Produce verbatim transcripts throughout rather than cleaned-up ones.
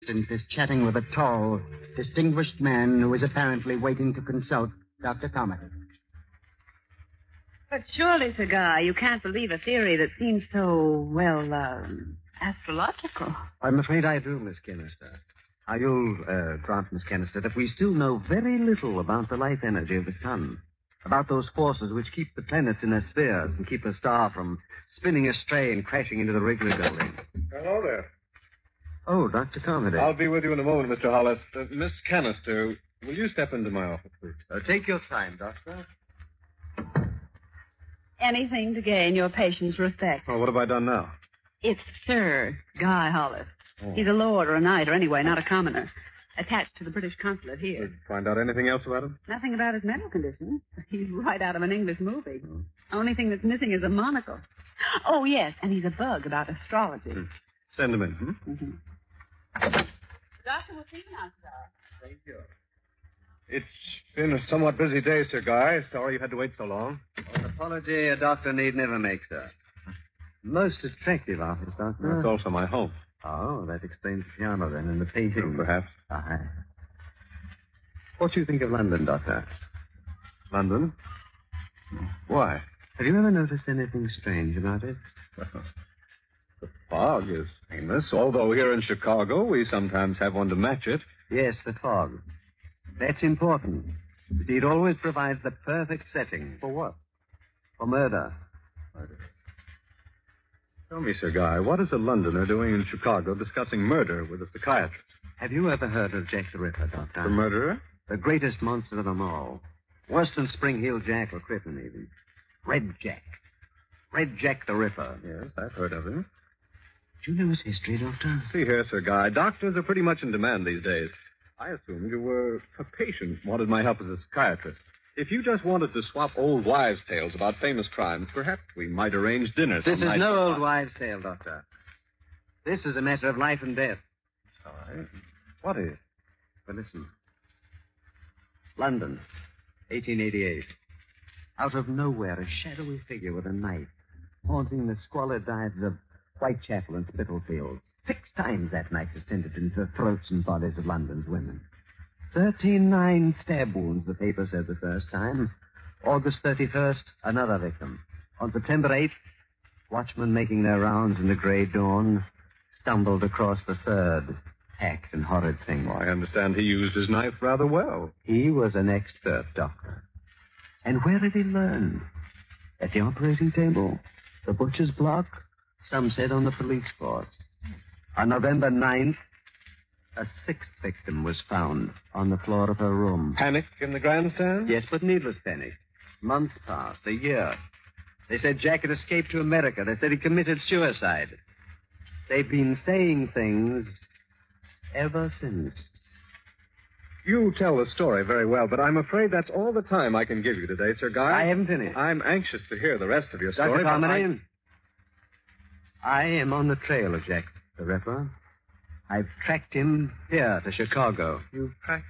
is chatting with a tall, distinguished man who is apparently waiting to consult Doctor Carmody. But surely, Sir Guy, you can't believe a theory that seems so, well, uh, astrological. I'm afraid I do, Miss Kenister. Now, you'll uh, grant, Miss Kenister, that we still know very little about the life energy of the sun, about those forces which keep the planets in their spheres and keep a star from spinning astray and crashing into the Wrigley building. Hello there. Oh, Doctor Carmody. I'll be with you in a moment, Mister Hollis. Uh, Miss Canister, will you step into my office, please? Uh, take your time, Doctor. Anything to gain your patient's respect. Well, what have I done now? It's Sir Guy Hollis. Oh. He's a lord or a knight or anyway, not a commoner. Attached to the British consulate here. Did you find out anything else about him? Nothing about his mental condition. He's right out of an English movie. Oh. Only thing that's missing is a monocle. Oh, yes, and he's a bug about astrology. Hmm. Send him in. Hmm? Mm-hmm. Doctor, we'll see you now, sir. Thank you. It's been a somewhat busy day, Sir Guy. Sorry you had to wait so long. An apology a doctor need never make, sir. Most attractive office, Doctor. That's also my home. Oh, that explains the piano, then, and the painting. Oh, perhaps. Aye. What do you think of London, Doctor? London? Why? Have you ever noticed anything strange about it? The fog is famous, although here in Chicago we sometimes have one to match it. Yes, the fog. That's important. You see, it always provides the perfect setting. For what? For murder. Murder. Tell me, Sir Guy, what is a Londoner doing in Chicago discussing murder with a psychiatrist? Have you ever heard of Jack the Ripper, Doctor? The murderer? The greatest monster of them all. Worse than Spring Hill Jack or Crippen, even. Red Jack. Red Jack the Ripper. Yes, I've heard of him. Do you know his history, Doctor? See here, Sir Guy, doctors are pretty much in demand these days. I assumed you were a patient, wanted my help as a psychiatrist. If you just wanted to swap old wives' tales about famous crimes, perhaps we might arrange dinner This is some night. no old wives' tale, Doctor. This is a matter of life and death. All right. What is? But listen. London, eighteen eighty-eight. Out of nowhere, a shadowy figure with a knife, haunting the squalid dives of Whitechapel and Spitalfields. Six times that knife descended into the throats and bodies of London's women. Thirty-nine stab wounds, the paper said the first time. August thirty-first, another victim. On September eighth, watchmen making their rounds in the grey dawn stumbled across the third hacked and horrid thing. Well, I understand he used his knife rather well. He was an expert, Doctor. And where did he learn? At the operating table? The butcher's block? Some said on the police force. On November ninth, a sixth victim was found on the floor of her room. Panic in the grandstand? Yes, but needless panic. Months passed, a year. They said Jack had escaped to America. They said he committed suicide. They've been saying things ever since. You tell the story very well, but I'm afraid that's all the time I can give you today, Sir Guy. I haven't finished. I'm anxious to hear the rest of your story. Doctor Carmody, I... I am on the trail of Jack the Ripper. I've tracked him here to Chicago. You've tracked...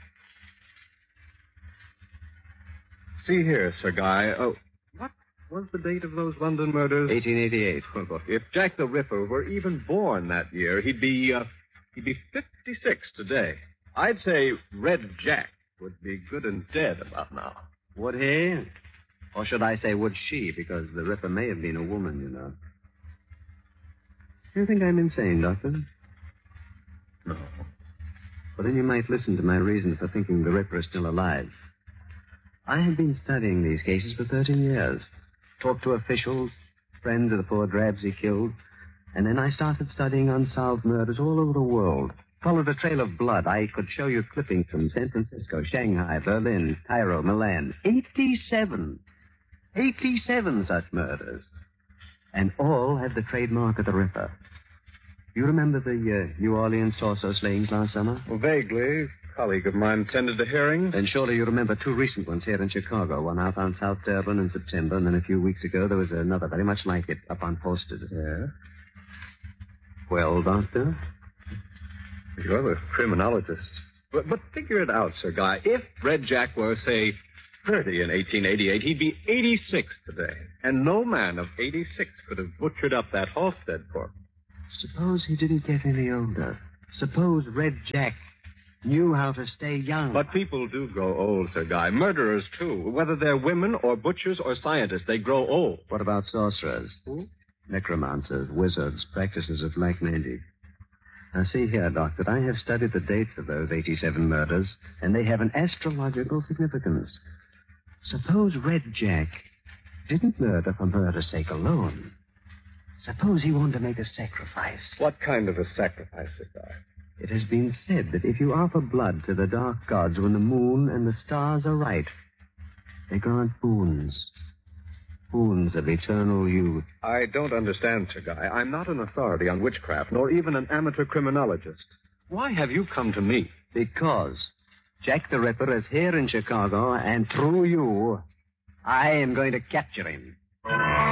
See here, Sir Guy. Oh, what was the date of those London murders? eighteen eighty-eight. Well, look, if Jack the Ripper were even born that year, he'd be, uh, he'd be fifty-six today. I'd say Red Jack would be good and dead about now. Would he? Or should I say, would she? Because the Ripper may have been a woman, you know. Do you think I'm insane, Doctor? No. Well, then you might listen to my reason for thinking the Ripper is still alive. I have been studying these cases for thirteen years. Talked to officials, friends of the poor drabs he killed, and then I started studying unsolved murders all over the world. Followed a trail of blood. I could show you clippings from San Francisco, Shanghai, Berlin, Cairo, Milan. Eighty-seven. Eighty-seven such murders. And all had the trademark of the Ripper. You remember the uh, New Orleans Torso slayings last summer? Well, vaguely. A colleague of mine attended the hearing. Then surely you remember two recent ones here in Chicago. One out on South Durban in September, and then a few weeks ago there was another very much like it up on Posted. Yeah? Well, Doctor? You're a criminologist. But, but figure it out, Sir Guy. If Red Jack were, say, thirty in eighteen eighty-eight, he'd be eighty-six today. And no man of eighty-six could have butchered up that Halstead corpse. Suppose he didn't get any older. Suppose Red Jack knew how to stay young. But people do grow old, Sir Guy. Murderers, too. Whether they're women or butchers or scientists, they grow old. What about sorcerers? Who? Necromancers, wizards, practices of black magic. Now, see here, Doctor, I have studied the dates of those eighty-seven murders, and they have an astrological significance. Suppose Red Jack didn't murder for murder's sake alone. Suppose he wanted to make a sacrifice. What kind of a sacrifice, Sir Guy? It has been said that if you offer blood to the dark gods when the moon and the stars are right, they grant boons. Boons of eternal youth. I don't understand, Sir Guy. I'm not an authority on witchcraft, nor even an amateur criminologist. Why have you come to me? Because Jack the Ripper is here in Chicago, and through you, I am going to capture him.